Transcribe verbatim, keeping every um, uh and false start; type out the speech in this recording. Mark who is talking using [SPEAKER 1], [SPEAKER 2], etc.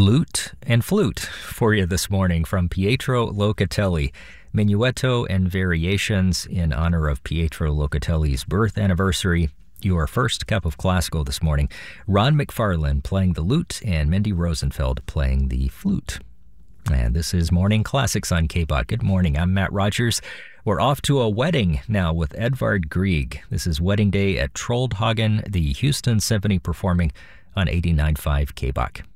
[SPEAKER 1] lute and flute for you this morning from Pietro Locatelli. Minuetto and variations in honor of Pietro Locatelli's birth anniversary. Your first cup of classical this morning. Ron McFarlane playing the lute and Mindy Rosenfeld playing the flute. And this is Morning Classics on K B O T. Good morning. I'm Matt Rogers. We're off to a wedding now with Edvard Grieg. This is wedding day at Troldhagen, the Houston Symphony performing on eighty-nine point five K B O T.